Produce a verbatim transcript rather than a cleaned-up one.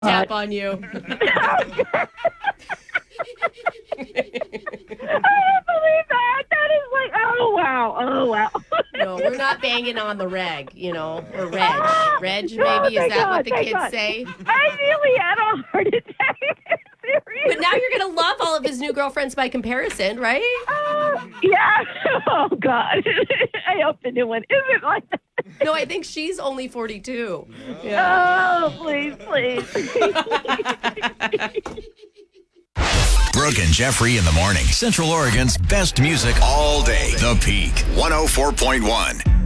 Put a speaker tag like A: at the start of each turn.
A: tap on you.
B: I don't believe that. That is like, oh, wow. Oh, wow.
A: No, we're not banging on the reg, you know, or reg. Reg, maybe?
B: Oh,
A: Is
B: thank
A: that
B: God,
A: what the
B: thank
A: kids
B: God.
A: say?
B: I nearly had a heart attack. Seriously.
A: But now you're going to love all of his new girlfriends by comparison, right?
B: Uh, yeah. Oh, God. I hope the new one isn't like that.
A: No, I think she's only forty-two.
B: Oh, please, please.
C: Brooke and Jeffrey in the morning. Central Oregon's best music all day. The Peak one oh four point one.